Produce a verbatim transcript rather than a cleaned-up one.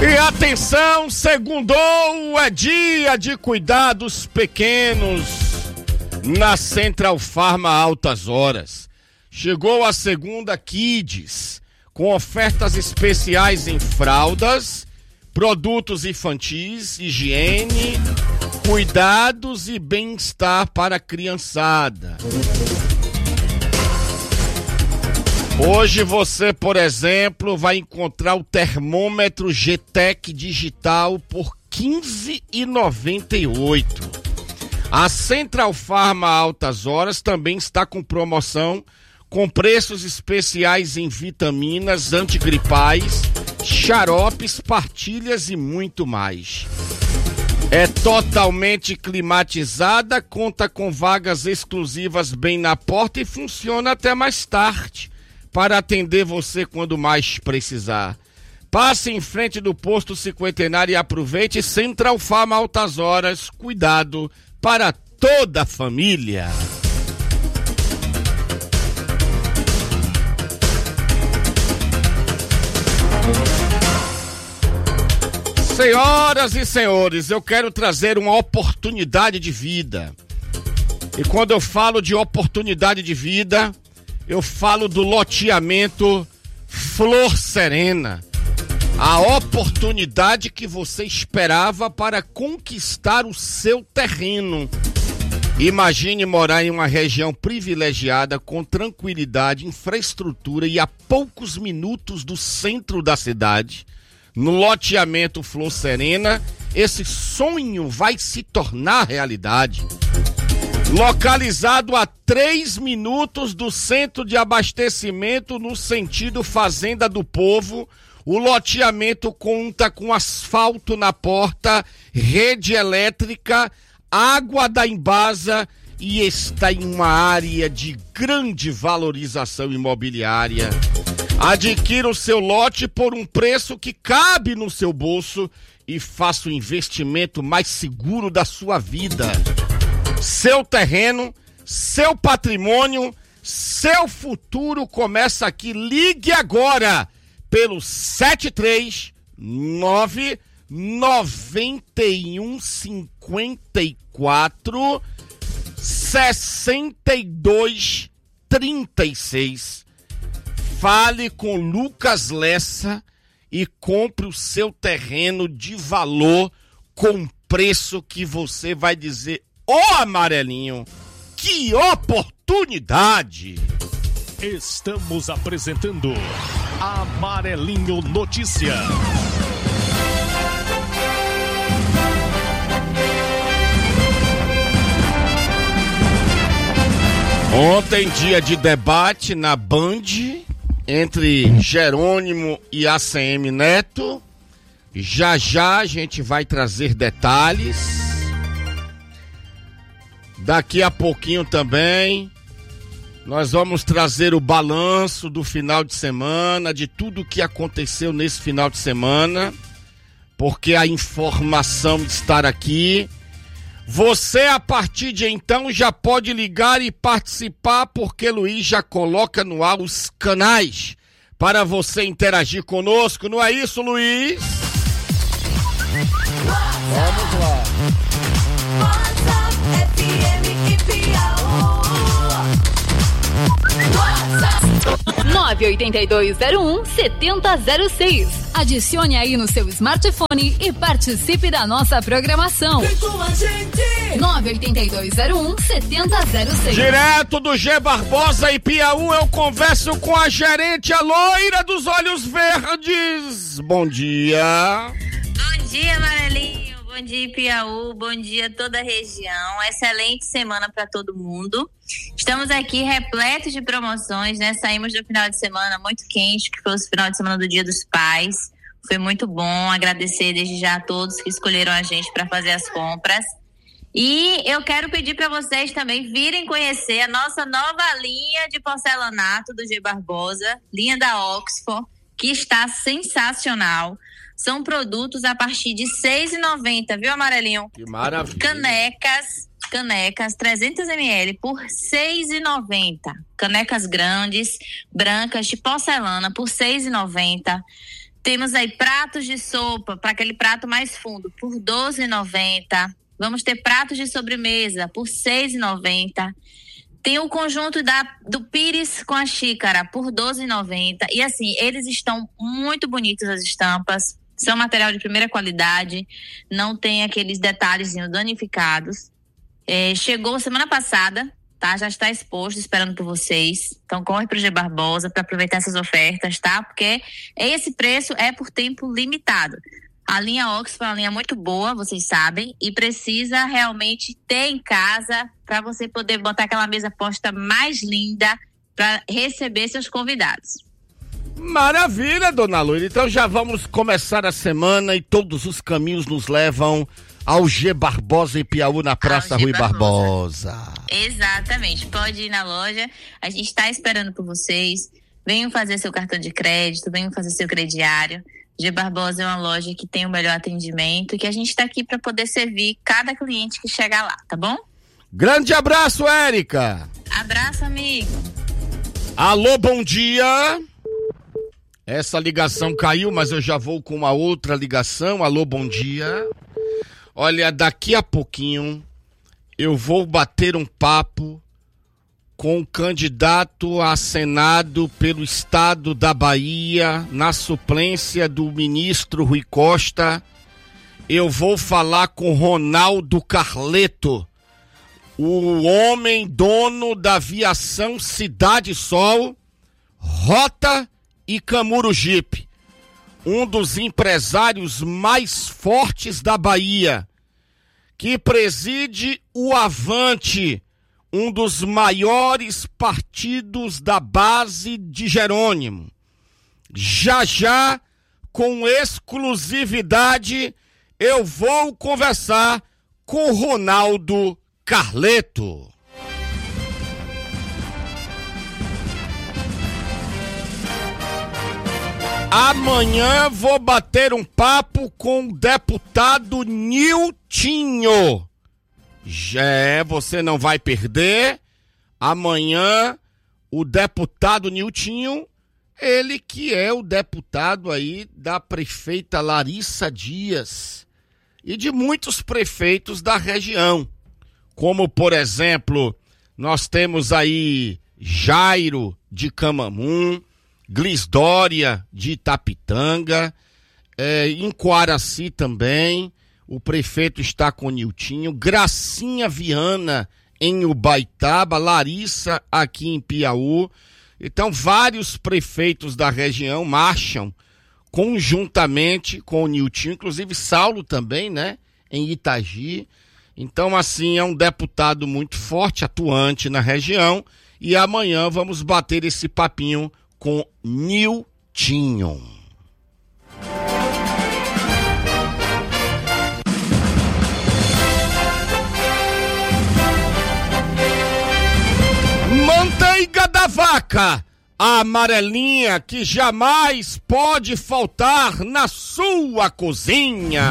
E atenção, segundou, é dia de cuidados pequenos na Central Farma Altas Horas. Chegou a segunda Kids, com ofertas especiais em fraldas, produtos infantis, higiene, cuidados e bem-estar para a criançada. Hoje você, por exemplo, vai encontrar o termômetro G-Tech digital por quinze reais e noventa e oito centavos. A Central Farma Altas Horas também está com promoção com preços especiais em vitaminas, antigripais, xaropes, pastilhas e muito mais. É totalmente climatizada, conta com vagas exclusivas bem na porta e funciona até mais tarde, para atender você quando mais precisar. Passe em frente do posto cinquentenário e aproveite. Central Farma Altas Horas, cuidado para toda a família. Senhoras e senhores, eu quero trazer uma oportunidade de vida. E quando eu falo de oportunidade de vida, eu falo do loteamento Flor Serena. A oportunidade que você esperava para conquistar o seu terreno. Imagine morar em uma região privilegiada, com tranquilidade, infraestrutura e a poucos minutos do centro da cidade. No loteamento Flor Serena, esse sonho vai se tornar realidade. Localizado a três minutos do centro de abastecimento no sentido Fazenda do Povo, o loteamento conta com asfalto na porta, rede elétrica, água da Embasa e está em uma área de grande valorização imobiliária. Adquira o seu lote por um preço que cabe no seu bolso e faça o investimento mais seguro da sua vida. Seu terreno, seu patrimônio, seu futuro começa aqui. Ligue agora pelo sete três nove nove um cinco quatro sessenta e dois trinta e seis. Fale com Lucas Lessa e compre o seu terreno de valor com preço que você vai dizer: ô amarelinho, que oportunidade! Estamos apresentando Amarelinho Notícia. Ontem, dia de debate na Band entre Jerônimo e A C M Neto. Já já a gente vai trazer detalhes. Daqui a pouquinho também nós vamos trazer o balanço do final de semana, de tudo o que aconteceu nesse final de semana, porque a informação de estar aqui. Você, a partir de então, já pode ligar e participar, porque Luiz já coloca no ar os canais para você interagir conosco. Não é isso, Luiz? Vamos lá. nove oito dois zero um sete zero zero seis. Adicione aí no seu smartphone e participe da nossa programação. Vem com a gente! nove oito dois zero um sete zero zero seis. Direto do G Barbosa e Piauí, eu converso com a gerente, a loira dos olhos verdes. Bom dia. Bom dia, Amarelinho. Bom dia, Piauí. Bom dia a toda a região. Excelente semana para todo mundo. Estamos aqui repletos de promoções, né? Saímos do final de semana muito quente, que foi o final de semana do Dia dos Pais. Foi muito bom. Agradecer desde já a todos que escolheram a gente para fazer as compras. E eu quero pedir para vocês também virem conhecer a nossa nova linha de porcelanato do G Barbosa, linha da Oxford, que está sensacional. São produtos a partir de seis reais e noventa centavos, viu, Amarelinho? Que maravilha. Canecas, canecas, trezentos mililitros por seis reais e noventa centavos. Canecas grandes, brancas, de porcelana, por seis reais e noventa centavos. Temos aí pratos de sopa para aquele prato mais fundo por doze reais e noventa centavos. Vamos ter pratos de sobremesa por seis reais e noventa centavos. Tem o conjunto da, do pires com a xícara por doze reais e noventa centavos. E assim, eles estão muito bonitos, as estampas. São material de primeira qualidade. Não tem aqueles detalhezinhos danificados. É, chegou semana passada, tá? Já está exposto, esperando por vocês. Então corre pro G Barbosa para aproveitar essas ofertas, tá? Porque esse preço é por tempo limitado. A linha Oxford é uma linha muito boa, vocês sabem, e precisa realmente ter em casa para você poder botar aquela mesa posta mais linda para receber seus convidados. Maravilha, dona Loira. Então já vamos começar a semana e todos os caminhos nos levam ao G Barbosa em Piauí, na Praça Rui Barbosa. Barbosa. Exatamente. Pode ir na loja. A gente está esperando por vocês. Venham fazer seu cartão de crédito, venham fazer seu crediário. G Barbosa é uma loja que tem o melhor atendimento e que a gente está aqui para poder servir cada cliente que chegar lá, tá bom? Grande abraço, Érica. Abraço, amigo. Alô, bom dia. Essa ligação caiu, mas eu já vou com uma outra ligação. Alô, bom dia. Olha, daqui a pouquinho eu vou bater um papo com o candidato a Senado pelo estado da Bahia, na suplência do ministro Rui Costa. Eu vou falar com Ronaldo Carleto, o homem dono da aviação Cidade Sol, Rota e Camurugipe, um dos empresários mais fortes da Bahia, que preside o Avante, um dos maiores partidos da base de Jerônimo. Já já, com exclusividade, eu vou conversar com Ronaldo Carleto. Amanhã vou bater um papo com o deputado Niltinho. Já, você não vai perder. Amanhã, o deputado Niltinho, ele que é o deputado aí da prefeita Larissa Dias e de muitos prefeitos da região. Como, por exemplo, nós temos aí Jairo de Camamum, Glisdória de Itapitanga, é, em Coaraci também. O prefeito está com o Niltinho, Gracinha Viana em Ubaitaba, Larissa aqui em Piauí. Então, vários prefeitos da região marcham conjuntamente com o Niltinho, inclusive Saulo também, né, em Itagi. Então, assim, é um deputado muito forte, atuante na região, e amanhã vamos bater esse papinho com Niltinho. Manteiga da vaca, a amarelinha que jamais pode faltar na sua cozinha.